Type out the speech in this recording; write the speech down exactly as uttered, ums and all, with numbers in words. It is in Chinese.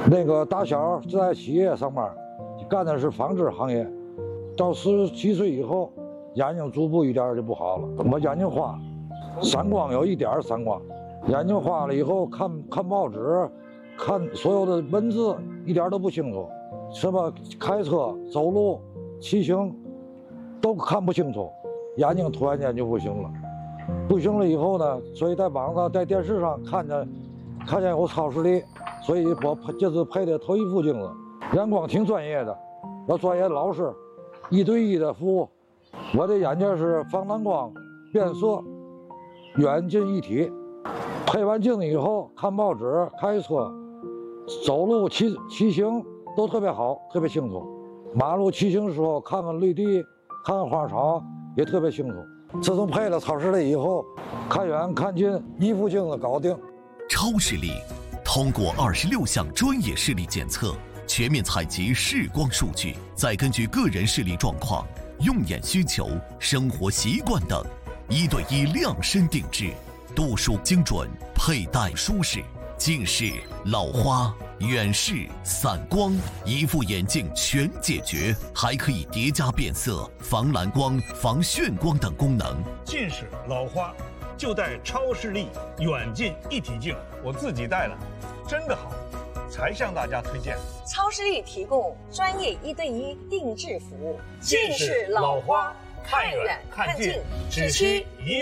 那个大小在企业上班，干的是纺织行业，到十七岁以后，眼睛逐步一点就不好了。我眼睛花，散光有一点散光，眼睛花了以后看看报纸，看所有的文字一点都不清楚，什么开车、走路、骑行都看不清楚，眼睛突然间就不行了。不行了以后呢，所以在网上、在电视上看见看见有超视力。所以我这次配的头一副镜子，眼光挺专业的，有专业老师，一对一的服务。我的眼镜是防蓝光、变色、远近一体。配完镜子以后，看报纸、开车、走路、骑骑行都特别好，特别清楚。马路骑行的时候，看看绿地，看看花草，也特别清楚。自从配了超视力以后，看远看近，一副镜子搞定。 超视力。通过二十六项专业视力检测，全面采集视光数据，再根据个人视力状况、用眼需求、生活习惯等，一对一量身定制，度数精准，佩戴舒适，近视、老花、远视、散光，一副眼镜全解决，还可以叠加变色、防蓝光、防眩光等功能。 近视、老花就戴超视力远近一体镜，我自己戴了，真的好，才向大家推荐。 超视力提供专业一对一定制服务， 近视、老花看远看近只需一。